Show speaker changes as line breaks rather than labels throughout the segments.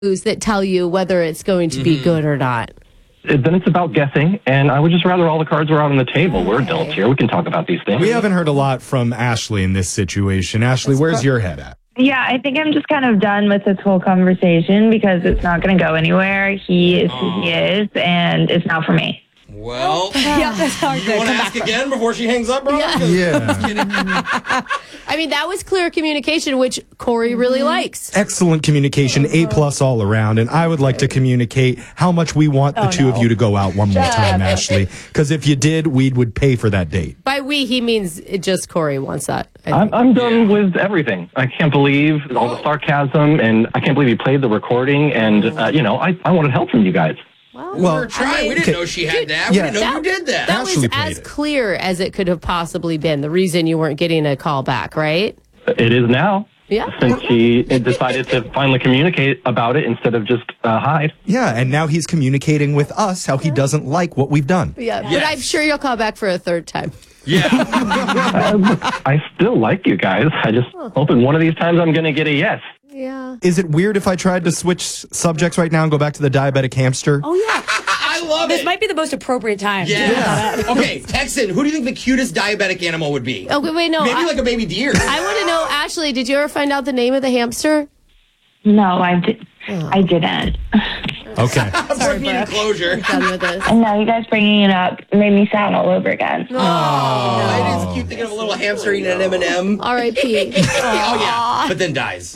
clues that tell you whether it's going to be good or not.
Then it's about guessing, and I would just rather all the cards were out on the table. We're adults here. We can talk about these things.
We haven't heard a lot from Ashley in this situation. Ashley, where's your head at?
Yeah, I think I'm just kind of done with this whole conversation because it's not going to go anywhere. He is who he is, and it's not for me.
Well,
Yeah, that's hard
you
to
want to
come
ask
back
again before she hangs up, bro?
Yeah.
I mean, that was clear communication, which Corey really likes.
Excellent communication, A+ all around. And I would like to communicate how much we want the two of you to go out one more time, Ashley. Because if you did, we would pay for that date.
By we, he means just Corey wants that.
I'm done with everything. I can't believe all the sarcasm, and I can't believe you played the recording. And, I wanted help from you guys.
We were trying. We didn't know she had that.
Yeah.
We didn't know you did that.
That was
Ashley played
as
it.
clear as it could have possibly been. The reason you weren't getting a call back, right?
It is now.
Yeah.
Since she decided to finally communicate about it instead of just hide.
Yeah, and now he's communicating with us how he doesn't like what we've done.
Yeah,
Yes.
but I'm sure you'll call back for a third time.
Yeah.
I still like you guys. I just hoping one of these times I'm going to get a yes.
Yeah.
Is it weird if I tried to switch subjects right now and go back to the diabetic hamster?
Oh, yeah.
I love
This
it.
might be the most appropriate time.
Yeah. Okay, Texan, who do you think the cutest diabetic animal would be?
Okay, wait, no.
Maybe like a baby deer.
I want to know, Ashley, did you ever find out the name of the hamster?
No, I didn't.
Okay.
For needing closure.
Done with this.
And now you guys bringing it up made me sad all over again.
Oh, it is cute thinking of a little hamster eating an M&M.
R.I.P.
Oh, yeah. But then dies.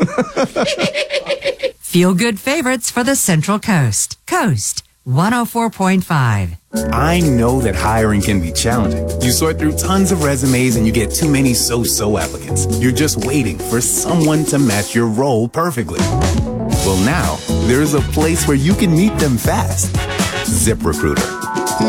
Feel good favorites for the Central Coast. Coast 104.5.
I know that hiring can be challenging. You sort through tons of resumes and you get too many so-so applicants. You're just waiting for someone to match your role perfectly. Well, now, there's a place where you can meet them fast. ZipRecruiter.